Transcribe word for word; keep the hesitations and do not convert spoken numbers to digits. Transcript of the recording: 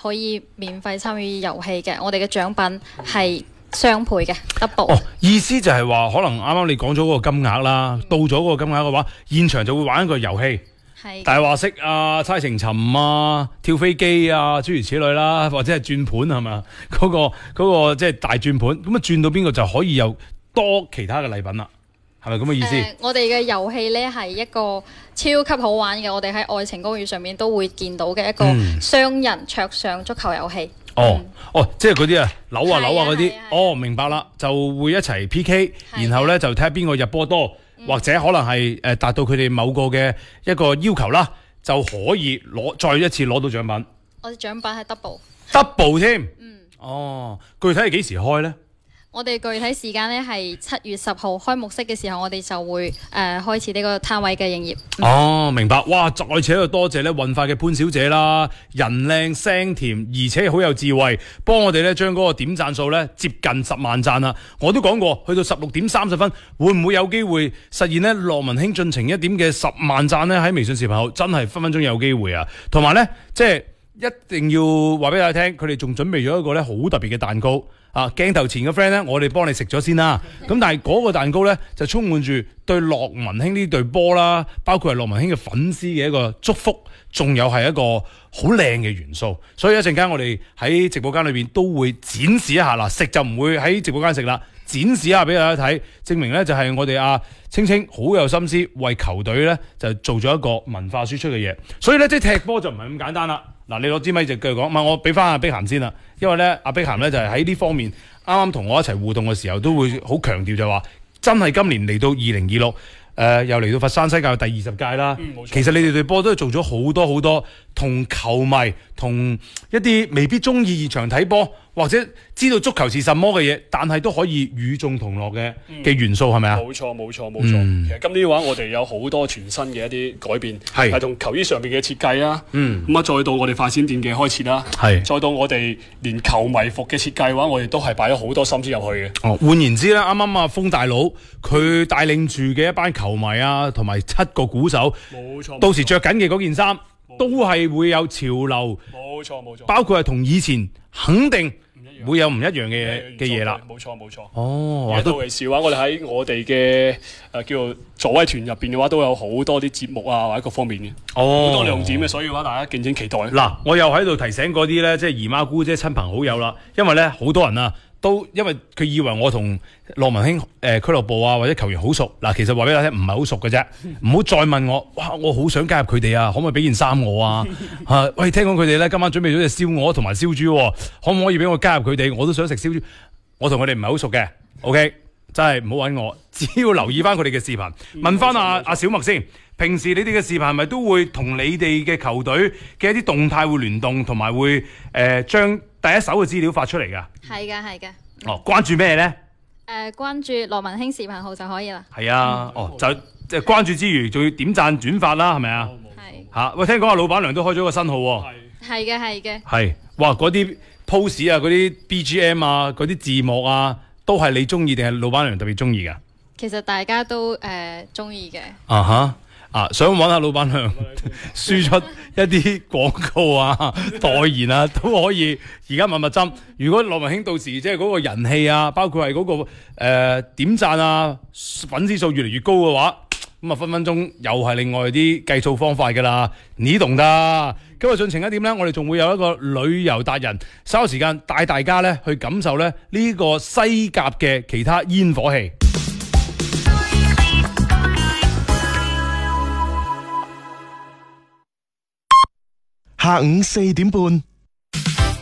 可以免費參與遊戲嘅。我哋嘅獎品係雙倍嘅 double。 哦，意思就係話，可能啱啱你講咗嗰個金額啦，到咗嗰個金額嘅話，現場就會玩一個遊戲。大話骰啊、猜情尋啊、跳飛機啊，諸如此類啦，或者係轉盤係咪？嗰、嗰個嗰、嗰個即係大轉盤，咁啊轉到邊個就可以有多其他嘅禮品啦，係咪咁嘅意思？ 呃、我哋嘅遊戲呢係一個超級好玩嘅，我哋喺愛情公寓上面都會見到嘅一個雙人桌上足球遊戲。 嗯、哦哦，即係嗰啲啊扭啊扭啊嗰啲，哦明白啦，就會一齊 P K， 然後呢就睇下邊個入波多。或者可能係誒達到佢哋某個嘅一個要求啦，就可以攞再一次攞到獎品。 我哋獎品係 double，double 添。 嗯。 哦，具體係幾時開呢？ 我哋具體時間呢係七月十號開幕式嘅時候，我哋就會誒、呃、開始呢個攤位嘅營業。 嗯、哦，明白。哇！再次喺度多謝咧運發嘅潘小姐啦，人靚聲甜，而且好有智慧，幫我哋咧將嗰個點讚數咧接近十萬讚啦。我都講過，去到十六點三十分，會唔會有機會實現呢？樂文馨進程一點嘅十萬讚呢？喺微信視頻號真係分分鐘有機會啊！同埋呢，即係一定要話俾大家聽，佢哋仲準備咗一個咧好特別嘅蛋糕。啊，鏡頭前嘅 friend 咧，我哋幫你食咗先啦。咁但係嗰個蛋糕咧，就充滿住對樂文馨呢隊波啦，包括係樂文馨嘅粉絲嘅一個祝福，仲有係一個好靚嘅元素。所以一陣間我哋喺直播間裏邊都會展示一下啦，食就唔會喺直播間食啦，展示一下俾大家睇，證明咧就係我哋阿青青好有心思，為球隊咧就做咗一個文化輸出嘅嘢。所以咧即係踢波就唔係咁簡單啦。嗱，你攞支咪就繼續講，唔係我俾翻阿碧咸先啦，因為咧阿碧咸咧就係喺呢方面啱啱同我一齊互動嘅時候，都會好強調就話，真係今年嚟到二零二六，誒又嚟到佛山西教第二十屆啦。嗯、其實你哋隊波都係做咗好多好多同球迷、同一啲未必中意現場睇波，或者知道足球是什麼嘅嘢，但係都可以與眾同樂嘅嘅、嗯、元素係咪啊？ 冇錯冇錯冇錯。嗯、其實今年嘅話，我哋有好多全新嘅一啲改變，係同球衣上面嘅設計啦。嗯，咁啊，再到我哋快閃店嘅開設啦，係，再到我哋連球迷服嘅設計嘅話，我哋都係擺咗好多心思入去嘅。 哦，換言之咧，啱啱阿風大佬佢帶領住嘅一班球迷啊，同埋七個鼓手，冇錯，到時着緊嘅嗰件衫都係會有潮流，冇錯冇錯，包括係同以前肯定會有唔一樣嘅嘅嘢啦， 冇錯冇錯。 哦， 到其時嘅話，我哋喺我哋嘅誒叫做助威團入邊嘅話，都有好多啲節目啊，或者各方面嘅，哦，好多亮點嘅，所以嘅話，大家敬請期待。 嗱，我又喺度提醒嗰啲咧，即係姨媽姑姐、親朋好友啦，因為咧好多人啊，都因為佢以為我同樂文馨誒俱樂部啊或者球員好熟，嗱，其實話俾大家聽，唔係好熟嘅啫，唔好再問我，哇，我好想加入佢哋啊，可唔可以俾件衫我啊？啊，喂，聽講佢哋咧今晚準備咗隻燒鵝同埋燒豬，可唔可以俾我加入佢哋？我都想食燒豬，我同佢哋唔係好熟嘅 ，OK， 真係唔好揾我，只要留意翻佢哋嘅視頻，問翻阿阿小麥先。平時你哋嘅視頻係咪都會同你哋嘅球隊嘅一啲動態會聯動，同埋會誒將、呃、第一手嘅資料發出嚟㗎？ 係㗎，係㗎。 哦，關注咩咧？誒、 呃，關注樂文馨視頻號就可以啦。 係啊，嗯、哦，就即係關注之餘，仲要點讚轉發啦，係咪啊？係。嚇，喂，聽講阿老闆娘都開咗個新號喎。係嘅，係嘅。係，哇！嗰啲 pose 啊，嗰啲 B G M 啊，嗰啲字幕啊，都係你中意定係老闆娘特別中意㗎？其實大家都誒中意嘅。啊哈。啊！想揾下老闆娘輸出一啲廣告啊、代言啊，都可以。而家密密針。如果樂文馨到時即係嗰個人氣啊，包括係嗰、嗰個誒、呃、點讚啊、粉絲數越嚟越高嘅話，咁啊分分鐘又係另外啲計數方法㗎啦。你懂得。今日進程一點呢，我哋仲會有一個旅遊達人，稍後時間帶大家咧去感受咧呢個西甲嘅其他煙火氣。 下午四點半，